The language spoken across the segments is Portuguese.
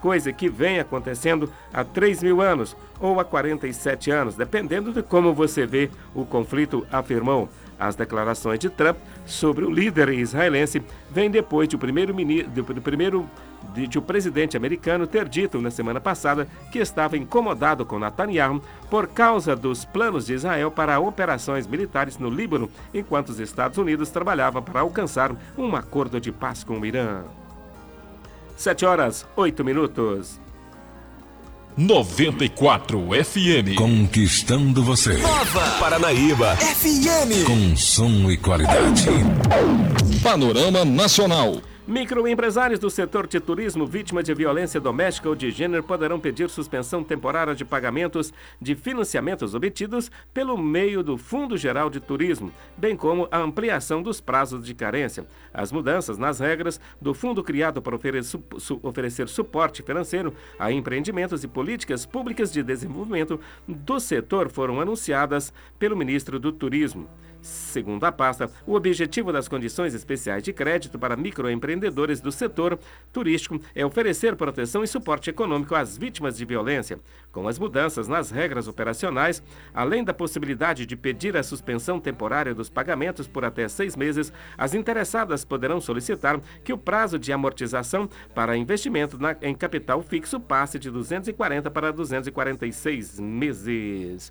coisa que vem acontecendo há 3.000 anos ou há 47 anos, dependendo de como você vê o conflito, afirmou. As declarações de Trump sobre o líder israelense vêm depois de o presidente americano ter dito na semana passada que estava incomodado com Netanyahu por causa dos planos de Israel para operações militares no Líbano, enquanto os Estados Unidos trabalhavam para alcançar um acordo de paz com o Irã. 7h08. 94 FM. Conquistando você. Nova Paranaíba FM. Com som e qualidade. Panorama Nacional. Microempresários do setor de turismo vítimas de violência doméstica ou de gênero poderão pedir suspensão temporária de pagamentos de financiamentos obtidos pelo meio do Fundo Geral de Turismo, bem como a ampliação dos prazos de carência. As mudanças nas regras do fundo criado para oferecer suporte financeiro a empreendimentos e políticas públicas de desenvolvimento do setor foram anunciadas pelo ministro do Turismo. Segundo a pasta, o objetivo das condições especiais de crédito para microempreendedores do setor turístico é oferecer proteção e suporte econômico às vítimas de violência. Com as mudanças nas regras operacionais, além da possibilidade de pedir a suspensão temporária dos pagamentos por até 6 meses, as interessadas poderão solicitar que o prazo de amortização para investimento em capital fixo passe de 240 para 246 meses.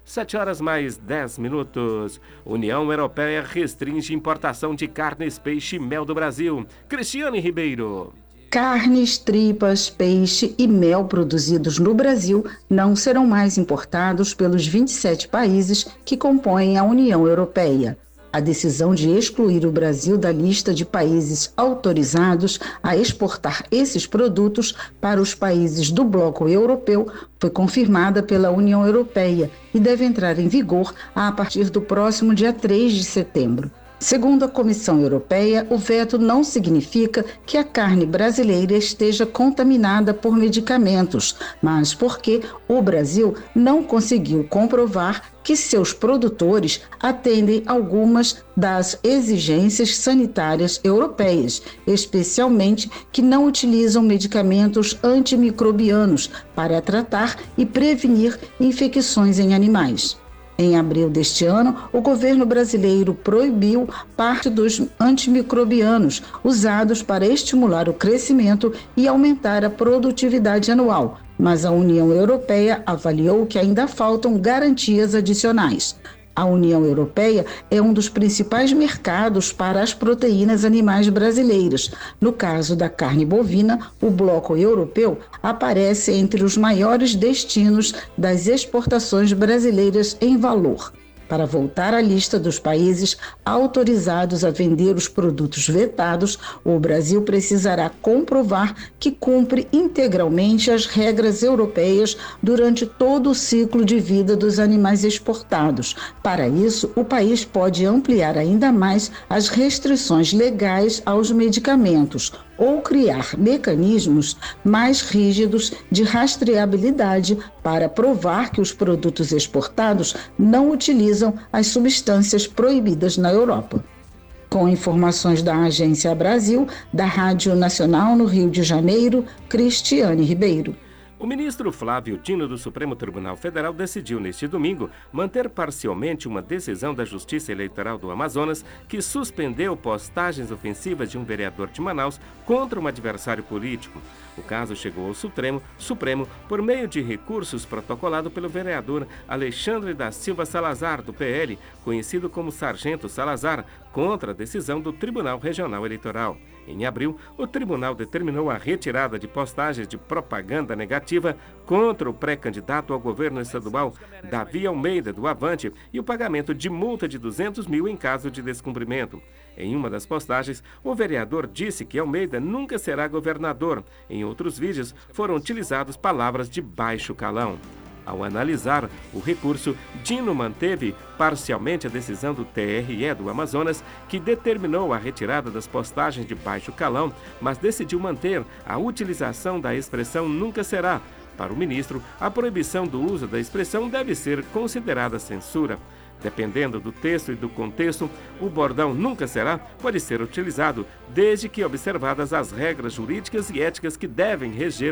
7h10. União Europeia restringe importação de carnes, peixe e mel do Brasil. Cristiane Ribeiro. Carnes, tripas, peixe e mel produzidos no Brasil não serão mais importados pelos 27 países que compõem a União Europeia. A decisão de excluir o Brasil da lista de países autorizados a exportar esses produtos para os países do bloco europeu foi confirmada pela União Europeia e deve entrar em vigor a partir do próximo dia 3 de setembro. Segundo a Comissão Europeia, o veto não significa que a carne brasileira esteja contaminada por medicamentos, mas porque o Brasil não conseguiu comprovar que seus produtores atendem algumas das exigências sanitárias europeias, especialmente que não utilizam medicamentos antimicrobianos para tratar e prevenir infecções em animais. Em abril deste ano, o governo brasileiro proibiu parte dos antimicrobianos usados para estimular o crescimento e aumentar a produtividade anual, mas a União Europeia avaliou que ainda faltam garantias adicionais. A União Europeia é um dos principais mercados para as proteínas animais brasileiras. No caso da carne bovina, o bloco europeu aparece entre os maiores destinos das exportações brasileiras em valor. Para voltar à lista dos países autorizados a vender os produtos vetados, o Brasil precisará comprovar que cumpre integralmente as regras europeias durante todo o ciclo de vida dos animais exportados. Para isso, o país pode ampliar ainda mais as restrições legais aos medicamentos ou criar mecanismos mais rígidos de rastreabilidade para provar que os produtos exportados não utilizam as substâncias proibidas na Europa. Com informações da Agência Brasil, da Rádio Nacional no Rio de Janeiro, Cristiane Ribeiro. O ministro Flávio Dino do Supremo Tribunal Federal decidiu neste domingo manter parcialmente uma decisão da Justiça Eleitoral do Amazonas que suspendeu postagens ofensivas de um vereador de Manaus contra um adversário político. O caso chegou ao Supremo por meio de recursos protocolado pelo vereador Alexandre da Silva Salazar, do PL, conhecido como Sargento Salazar, contra a decisão do Tribunal Regional Eleitoral. Em abril, o tribunal determinou a retirada de postagens de propaganda negativa contra o pré-candidato ao governo estadual Davi Almeida, do Avante, e o pagamento de multa de 200 mil em caso de descumprimento. Em uma das postagens, o vereador disse que Almeida nunca será governador. Em outros vídeos, foram utilizadas palavras de baixo calão. Ao analisar o recurso, Dino manteve parcialmente a decisão do TRE do Amazonas, que determinou a retirada das postagens de baixo calão, mas decidiu manter a utilização da expressão nunca será. Para o ministro, a proibição do uso da expressão deve ser considerada censura. Dependendo do texto e do contexto, o bordão nunca será pode ser utilizado, desde que observadas as regras jurídicas e éticas que devem reger